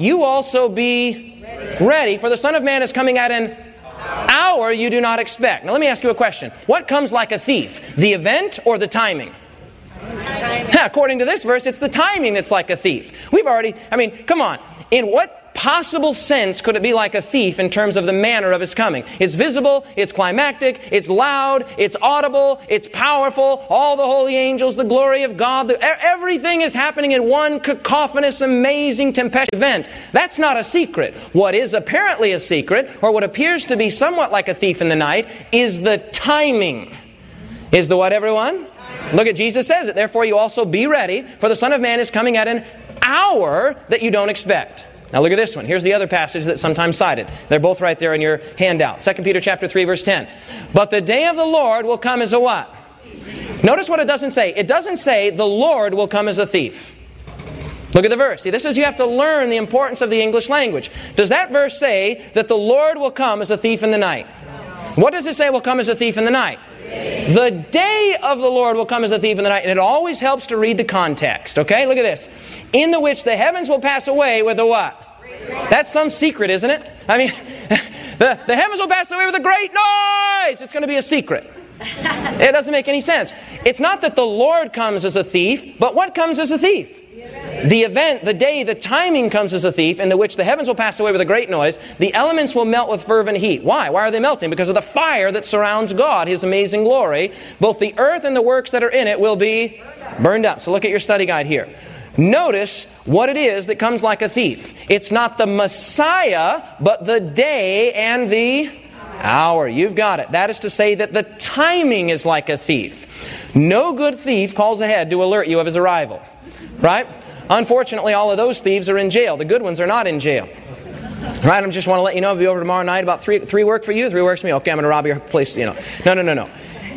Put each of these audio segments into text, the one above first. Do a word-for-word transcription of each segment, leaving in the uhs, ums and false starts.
you also be ready. ready, for the Son of Man is coming at an hour you do not expect. Now let me ask you a question. What comes like a thief? The event or the timing? timing. According to this verse, it's the timing that's like a thief. We've already, I mean, come on. In what possible sense could it be like a thief in terms of the manner of his coming? It's visible, it's climactic, it's loud, it's audible, it's powerful, all the holy angels, the glory of God, the, everything is happening in one cacophonous, amazing, tempestuous event. That's not a secret. What is apparently a secret, or what appears to be somewhat like a thief in the night, is the timing. Is the what, everyone? Look at Jesus says it. Therefore you also be ready, for the Son of Man is coming at an hour that you don't expect. Now look at this one. Here's the other passage that's sometimes cited. They're both right there in your handout. Second Peter chapter three, verse ten. But the day of the Lord will come as a what? Notice what it doesn't say. It doesn't say the Lord will come as a thief. Look at the verse. See, this is, you have to learn the importance of the English language. Does that verse say that the Lord will come as a thief in the night? What does it say will come as a thief in the night? The day of the Lord will come as a thief in the night. And it always helps to read the context. Okay, look at this. In the which the heavens will pass away with a what? That's some secret, isn't it? I mean, the, the heavens will pass away with a great noise. It's going to be a secret. It doesn't make any sense. It's not that the Lord comes as a thief, but what comes as a thief? The event, the day, the timing comes as a thief, in the which the heavens will pass away with a great noise. The elements will melt with fervent heat. Why? Why are they melting? Because of the fire that surrounds God, His amazing glory. Both the earth and the works that are in it will be burned up. So look at your study guide here. Notice what it is that comes like a thief. It's not the Messiah, but the day and the hour. You've got it. That is to say that the timing is like a thief. No good thief calls ahead to alert you of his arrival. Right? Unfortunately, all of those thieves are in jail. The good ones are not in jail. Right? I just want to let you know, I'll be over tomorrow night. About three, three work for you, three works for me. Okay, I'm going to rob your place. You know, no, no, no, no.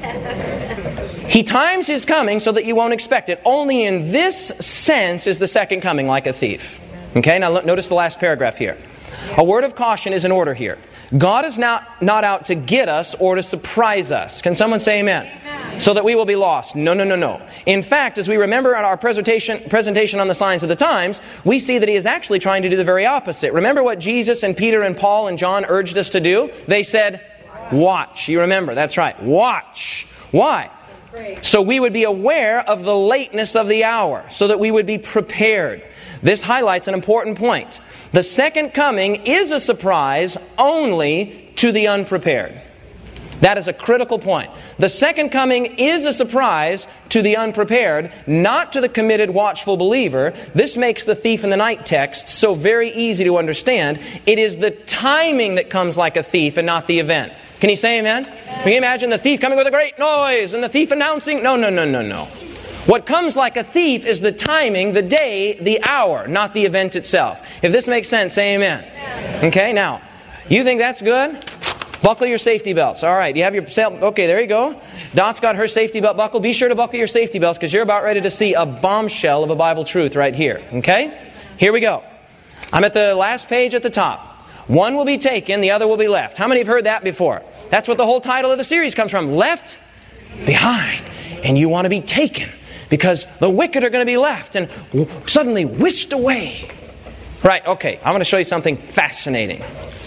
He times His coming so that you won't expect it. Only in this sense is the second coming like a thief. Okay, now notice the last paragraph here. A word of caution is in order here. God is not, not out to get us or to surprise us. Can someone say amen? Amen? So that we will be lost. No, no, no, no. In fact, as we remember on our presentation, presentation on the signs of the times, we see that He is actually trying to do the very opposite. Remember what Jesus and Peter and Paul and John urged us to do? They said, watch. You remember, that's right. Watch. Why? So we would be aware of the lateness of the hour, so that we would be prepared. This highlights an important point. The second coming is a surprise only to the unprepared. That is a critical point. The second coming is a surprise to the unprepared, not to the committed, watchful believer. This makes the thief in the night text so very easy to understand. It is the timing that comes like a thief and not the event. Can you say amen? Can you imagine the thief coming with a great noise and the thief announcing? No, no, no, no, no. What comes like a thief is the timing, the day, the hour, not the event itself. If this makes sense, say amen. Okay, now, you think that's good? Buckle your safety belts. All right, you have your... Okay, there you go. Dot's got her safety belt buckle. Be sure to buckle your safety belts because you're about ready to see a bombshell of a Bible truth right here. Okay? Here we go. I'm at the last page at the top. One will be taken, the other will be left. How many have heard that before? That's what the whole title of the series comes from. Left behind. And you want to be taken because the wicked are going to be left and suddenly whisked away. Right, okay. I'm going to show you something fascinating.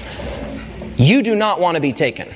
You do not want to be taken.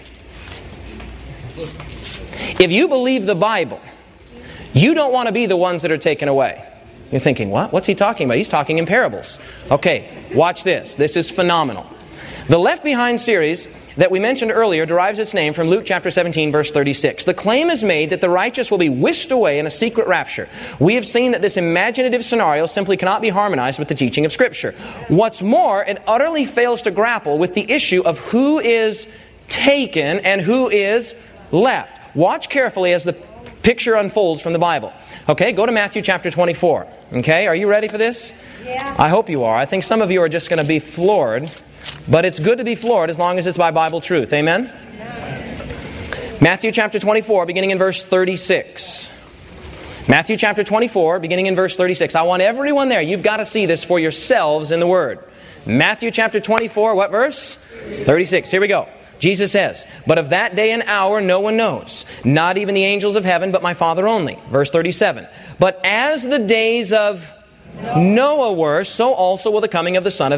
If you believe the Bible, you don't want to be the ones that are taken away. You're thinking, what? What's he talking about? He's talking in parables. Okay, watch this. This is phenomenal. The Left Behind series that we mentioned earlier derives its name from Luke chapter seventeen, verse thirty-six. The claim is made that the righteous will be whisked away in a secret rapture. We have seen that this imaginative scenario simply cannot be harmonized with the teaching of Scripture. What's more, it utterly fails to grapple with the issue of who is taken and who is left. Watch carefully as the picture unfolds from the Bible. Okay, go to Matthew chapter twenty-four. Okay, are you ready for this? Yeah. I hope you are. I think some of you are just going to be floored. But it's good to be floored as long as it's by Bible truth. Amen? Yeah. Matthew chapter twenty-four, beginning in verse thirty-six. Matthew chapter twenty-four, beginning in verse thirty-six. I want everyone there. You've got to see this for yourselves in the Word. Matthew chapter twenty-four, what verse? thirty-six. Here we go. Jesus says, "But of that day and hour no one knows, not even the angels of heaven, but my Father only." Verse thirty-seven. "But as the days of Noah were, so also will the coming of the Son of